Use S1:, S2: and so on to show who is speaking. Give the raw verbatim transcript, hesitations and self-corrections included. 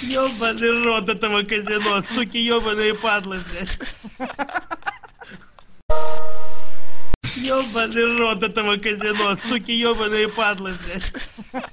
S1: Ёбаный рот этого казино, суки ёбаные падлы, блядь. Ёбаный рот этого казино, суки ёбаные падлы, блядь.